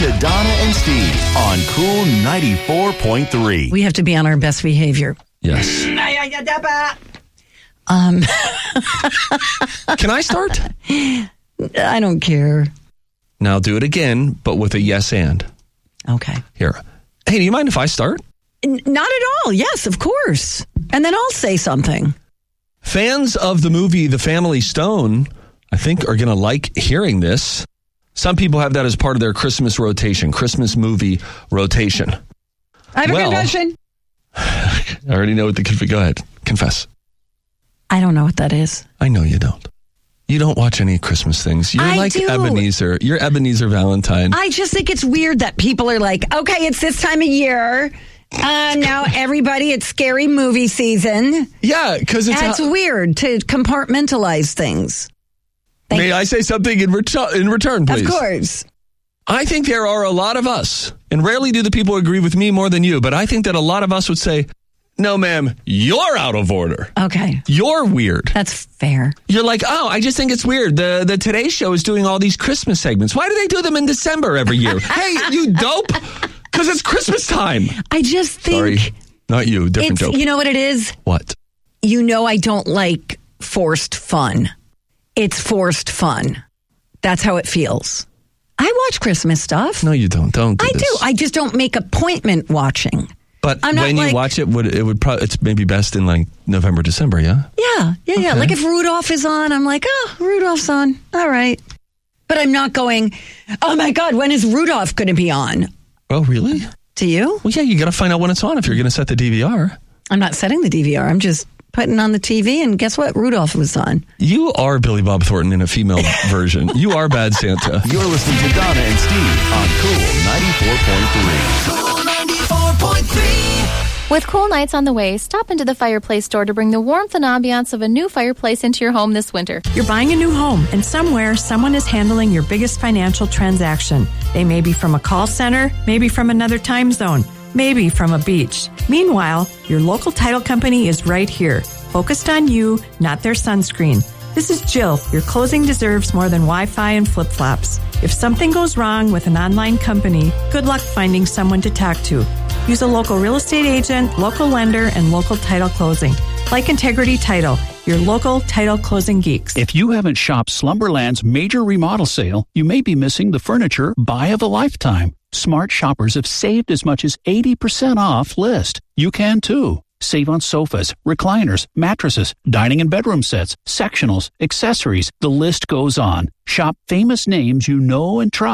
to Donna and Steve on Cool 94.3. We have to be on our best behavior. Yes. Can I start? I don't care. Now do it again, but with a yes and. Okay. Here. Hey, do you mind if I start? Not at all. Yes, of course. And then I'll say something. Fans of the movie The Family Stone, I think, are going to like hearing this. Some people have that as part of their Christmas rotation, Christmas movie rotation. I have a confession. I already know what the... Go ahead. Confess. I don't know what that is. I know you don't. You don't watch any Christmas things. You're like do. Ebenezer. You're Ebenezer Valentine. I just think it's weird that people are like, okay, it's this time of year. Now everybody, it's scary movie season. Yeah, because it's weird to compartmentalize things. May I say something in return, please? Of course. I think there are a lot of us, and rarely do the people agree with me more than you, but I think that a lot of us would say, no, ma'am, you're out of order. Okay. You're weird. That's fair. You're like, oh, I just think it's weird. The Today Show is doing all these Christmas segments. Why do they do them in December every year? Hey, you dope. Because it's Christmas time. I just think... Sorry, not you. Different joke. You know what it is? What? You know I don't like forced fun. It's forced fun. That's how it feels. I watch Christmas stuff. No, you don't. Don't do I this. do. I just don't make appointment watching. But when you watch it, it's maybe best in like November, December, yeah? Yeah. Okay. Like if Rudolph is on, I'm like, oh, Rudolph's on. All right. But I'm not going, oh my God, when is Rudolph going to be on? Oh, really? To you? Well, yeah, you got to find out when it's on if you're going to set the DVR. I'm not setting the DVR. I'm just putting on the TV, and guess what? Rudolph was on. You are Billy Bob Thornton in a female version. You are Bad Santa. You're listening to Donna and Steve on Cool 94.3. Cool 94.3. With cool nights on the way, stop into the Fireplace store to bring the warmth and ambiance of a new fireplace into your home this winter. You're buying a new home, and somewhere, someone is handling your biggest financial transaction. They may be from a call center, maybe from another time zone, maybe from a beach. Meanwhile, your local title company is right here, focused on you, not their sunscreen. This is Jill. Your closing deserves more than Wi-Fi and flip-flops. If something goes wrong with an online company, good luck finding someone to talk to. Use a local real estate agent, local lender, and local title closing. Like Integrity Title, your local title closing geeks. If you haven't shopped Slumberland's major remodel sale, you may be missing the furniture buy of a lifetime. Smart shoppers have saved as much as 80% off list. You can too. Save on sofas, recliners, mattresses, dining and bedroom sets, sectionals, accessories. The list goes on. Shop famous names you know and trust.